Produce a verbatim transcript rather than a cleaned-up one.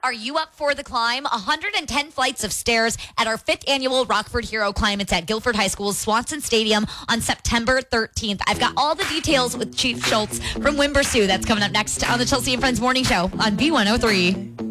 Are you up for the climb? one hundred ten flights of stairs at our fifth annual Rockford Hero Climb. It's at Guilford High School's Swanson Stadium on September thirteenth. I've got all the details with Chief Schultz from Wimbersoo. That's coming up next on the Chelsea and Friends Morning Show on B one oh three.